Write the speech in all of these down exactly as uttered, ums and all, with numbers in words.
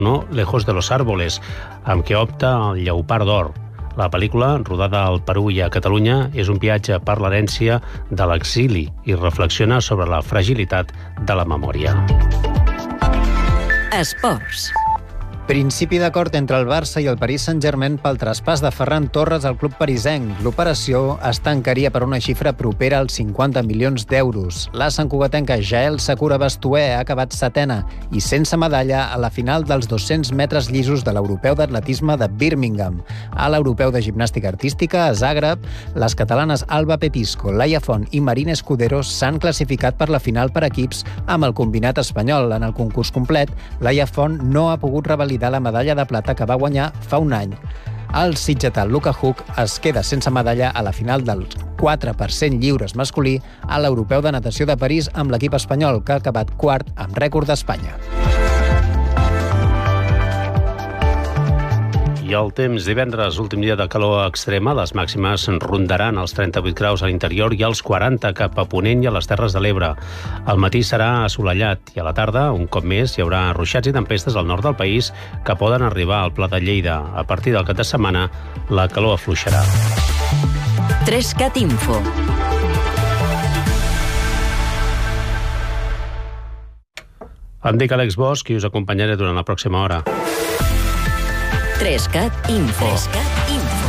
No lejos de los árboles, amb què opta el Lleopard d'Or. La pel·lícula, rodada al Perú i a Catalunya, és un viatge per l'herència de l'exili i reflexiona sobre la fragilitat de la memòria. Esports. Principi d'acord entre el Barça i el Paris Saint-Germain pel traspàs de Ferran Torres al club parisenc. L'operació es tancaria per una xifra propera als cinquanta milions d'euros. La santcugatenca Jael Sakura Bastué ha acabat setena i sense medalla a la final dels dos-cents metres llisos de l'Europeu d'Atletisme de Birmingham. A l'Europeu de Gimnàstica Artística, a Zagreb, les catalanes Alba Pepisco, Laia Font i Marina Escudero s'han classificat per la final per equips amb el combinat espanyol. En el concurs complet, Laia Font no ha pogut revalidar la medalla de plata que va guanyar fa un any. El sitgetà Luka Huk es queda sense medalla a la final del quatre per cent lliures masculí a l'Europeu de Natació de París amb l'equip espanyol, que ha acabat quart amb rècord d'Espanya. I el temps divendres, últim dia de calor extrema, les màximes rondaran els trenta-vuit graus a l'interior i els quaranta cap a Ponent i a les Terres de l'Ebre. Al matí serà assolellat i a la tarda, un cop més, hi haurà ruixats i tempestes al nord del país que poden arribar al Pla de Lleida. A partir del cap de setmana, la calor afluixarà. Trescat Info. Em dic Àlex Bosch i us acompanyaré durant la pròxima hora. Trescat Info. Trescat Info.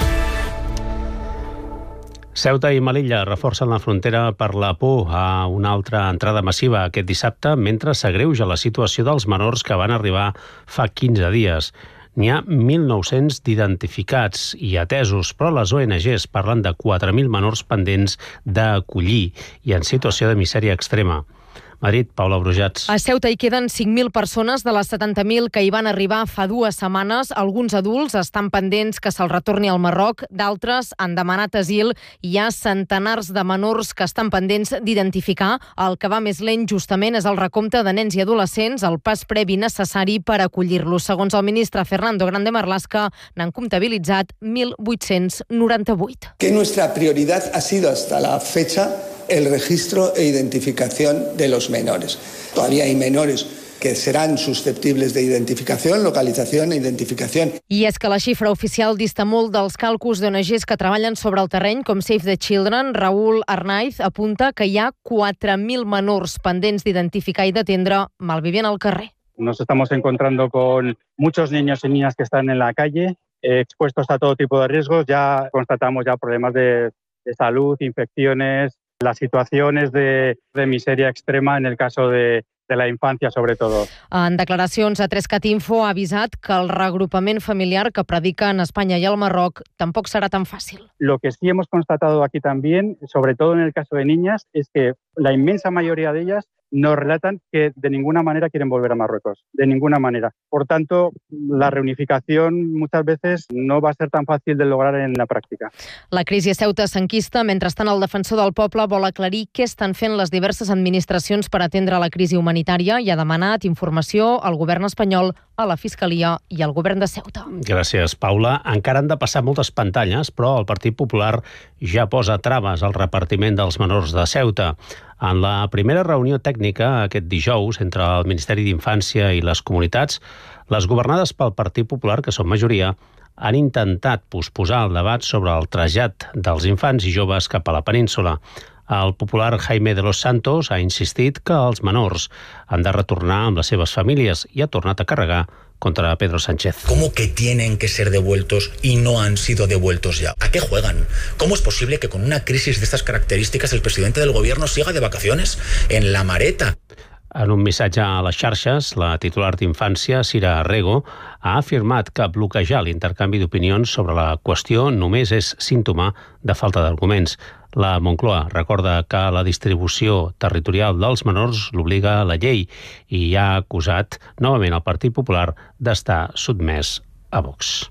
Ceuta i Melilla reforcen la frontera per la por a una altra entrada massiva aquest dissabte, mentre s'agreuja la situació dels menors que van arribar fa quinze dies. N'hi ha mil nou-cents d'identificats i atesos, però les O N Ges parlen de quatre mil menors pendents d'acollir i en situació de misèria extrema. Madrid, Paula Brujats. A Ceuta hi queden cinc mil persones de les setanta mil que hi van arribar fa dues setmanes. Alguns adults estan pendents que se'ls retorni al Marroc, d'altres han demanat asil i hi ha centenars de menors que estan pendents d'identificar. El que va més lent justament és el recompte de nens i adolescents, el pas previ necessari per acollir-los. Segons el ministre Fernando Grande Marlaska, n'han comptabilitzat mil vuit-cents noranta-vuit. Que nuestra prioridad ha sido hasta la fecha el registro e identificación de los menores. Todavía hay menores que serán susceptibles de identificación, localización e identificación. I és que la xifra oficial dista molt dels càlculs d'O N Ges que treballen sobre el terreny, com Save the Children. Raúl Arnaiz apunta que hi ha quatre mil menors pendents d'identificar i d'atendre malvivint al carrer. Nos estamos encontrando con muchos niños y niñas que están en la calle, eh, expuestos a todo tipo de riesgos. Ya constatamos ya problemas de, de salud, infecciones, las situaciones de, de miseria extrema en el caso de, de la infancia, sobre todo. En declaracions a Trescat Info ha avisat que el reagrupament familiar que predica en Espanya i el Marroc tampoc serà tan fàcil. Lo que sí hemos constatado aquí también, sobre todo en el caso de niñas, es que la inmensa mayoría de ellas nos relatan que de ninguna manera quieren volver a Marruecos, de ninguna manera. Por tanto, la reunificación muchas veces no va a ser tan fàcil de lograr en la pràctica. La crisi a Ceuta s'enquista. Mentrestant, el defensor del poble vol aclarir què estan fent les diverses administracions per atendre la crisi humanitària i ha demanat informació al govern espanyol, a la Fiscalia i al govern de Ceuta. Gràcies, Paula. Encara han de passar moltes pantalles, però el Partit Popular ja posa traves al repartiment dels menors de Ceuta. En la primera reunió tècnica aquest dijous entre el Ministeri d'Infància i les comunitats, les governades pel Partit Popular, que són majoria, han intentat posposar el debat sobre el trasllat dels infants i joves cap a la península. El popular Jaime de los Santos ha insistit que els menors han de retornar amb les seves famílies i ha tornat a carregar contra Pedro Sánchez. ¿Cómo que tienen que ser devueltos y no han sido devueltos ya? ¿A qué juegan? ¿Cómo es posible que con una crisis de estas características el presidente del gobierno siga de vacaciones en la Mareta? En un missatge a les xarxes, la titular d'Infància, Sira Arrego, ha afirmat que bloquejar l'intercanvi d'opinions sobre la qüestió només és símptoma de falta d'arguments. La Moncloa recorda que la distribució territorial dels menors l'obliga a la llei i ha acusat novament el Partit Popular d'estar sotmès a Vox.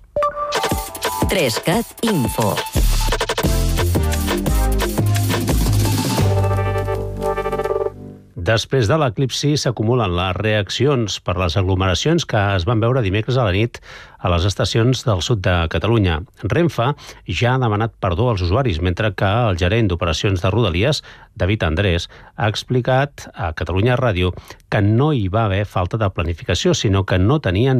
Trescat Info. Després de l'eclipsi s'acumulen les reaccions per les aglomeracions que es van veure dimecres a la nit a les estacions del sud de Catalunya. Renfe ja ha demanat perdó als usuaris, mentre que el gerent d'operacions de Rodalies, David Andrés, ha explicat a Catalunya Ràdio que no hi va haver falta de planificació, sinó que no tenien